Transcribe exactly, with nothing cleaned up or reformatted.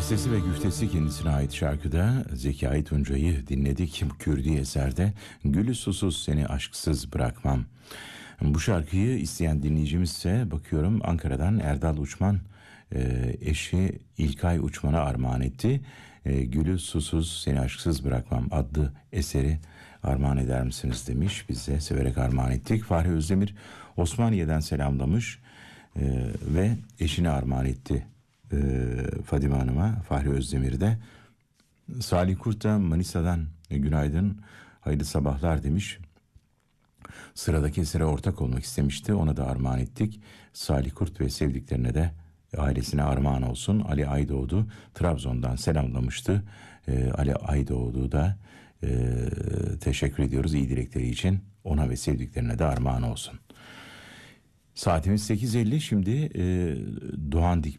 Bestesi ve güftesi kendisine ait şarkıda Zekai Tuncay'ı dinledik. Kürdi eserde Gülü susuz seni aşksız bırakmam. Bu şarkıyı isteyen dinleyicimiz ise bakıyorum Ankara'dan Erdal Uçman e, eşi İlkay Uçman'a armağan etti. E, Gülü susuz seni aşksız bırakmam adlı eseri armağan eder misiniz demiş. Biz de severek armağan ettik. Fahri Özdemir Osmaniye'den selamlamış e, ve eşine armağan etti. Fadime Hanım'a, Fahri Özdemir'de. Salih Kurt da Manisa'dan günaydın, hayırlı sabahlar demiş. Sıradaki esere ortak olmak istemişti, ona da armağan ettik. Salih Kurt ve sevdiklerine de ailesine armağan olsun. Ali Aydoğdu Trabzon'dan selamlamıştı. Ee, Ali Aydoğdu da e, teşekkür ediyoruz iyi dilekleri için. Ona ve sevdiklerine de armağan olsun. Saatimiz sekiz elli, şimdi e, Doğan Dik